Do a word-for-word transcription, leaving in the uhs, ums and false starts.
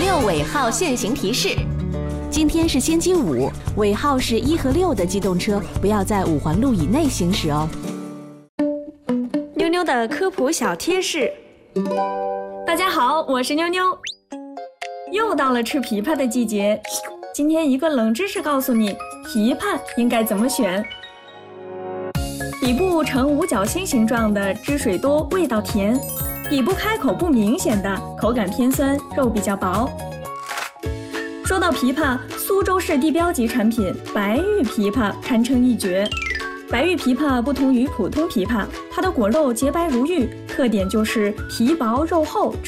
六尾号限行提示：今天是星期五，尾号是一和六的机动车不要在五环路以内行驶哦。 妞妞的科普小贴士。大家好，我是妞妞。又到了吃枇杷的季节，今天一个冷知识告诉你，枇杷应该怎么选。底部呈五角星形状的汁水多，味道甜；底部开口不明显的，口感偏酸，肉比较薄。说到枇杷，苏州市地标级产品白玉枇杷堪称一绝。白玉枇杷不同于普通枇杷，它的果肉洁白如玉，特点就是皮薄肉厚，